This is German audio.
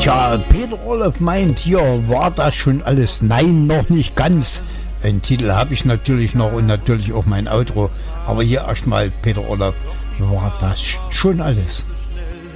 Tja, Peter Orloff meint, hier war das schon alles. Nein, noch nicht ganz. Einen Titel habe ich natürlich noch und natürlich auch mein Outro. Aber hier erstmal Peter Orloff, war das schon alles.